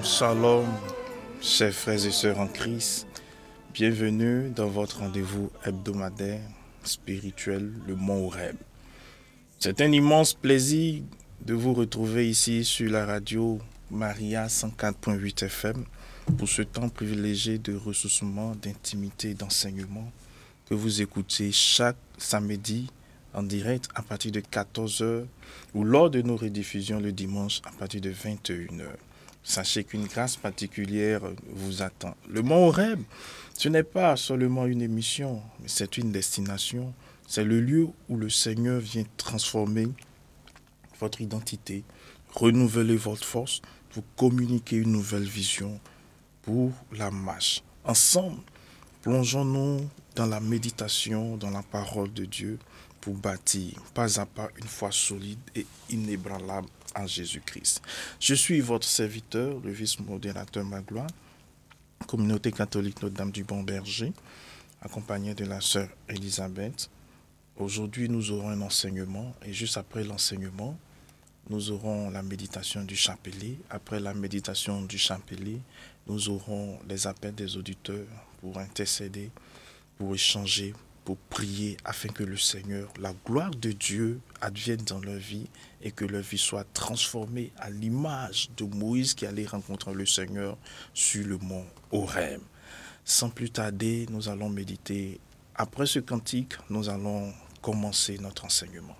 Shalom, chers frères et sœurs en Christ. Bienvenue dans votre rendez-vous hebdomadaire spirituel, le Mont Horeb. C'est un immense plaisir de vous retrouver ici sur la radio Maria 104.8 FM pour ce temps privilégié de ressourcement, d'intimité et d'enseignement que vous écoutez chaque samedi en direct à partir de 14h ou lors de nos rediffusions le dimanche à partir de 21h. Sachez qu'une grâce particulière vous attend. Le Mont Horeb, ce n'est pas seulement une émission, mais c'est une destination. C'est le lieu où le Seigneur vient transformer votre identité, renouveler votre force, vous communiquer une nouvelle vision pour la marche. Ensemble, plongeons-nous dans la méditation, dans la parole de Dieu pour bâtir pas à pas une foi solide et inébranlable en Jésus-Christ. Je suis votre serviteur, le vice-modérateur Magloire, communauté catholique Notre-Dame du Bon Berger, accompagné de la sœur Elisabeth. Aujourd'hui, nous aurons un enseignement et juste après l'enseignement, nous aurons la méditation du chapelet. Après la méditation du chapelet, nous aurons les appels des auditeurs pour intercéder, pour échanger, pour prier afin que le Seigneur, la gloire de Dieu advienne dans leur vie et que leur vie soit transformée à l'image de Moïse qui allait rencontrer le Seigneur sur le mont Horeb. Sans plus tarder, nous allons méditer. Après ce cantique, nous allons commencer notre enseignement.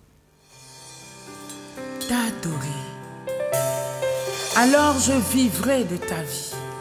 T'adorer. Alors je vivrai de ta vie.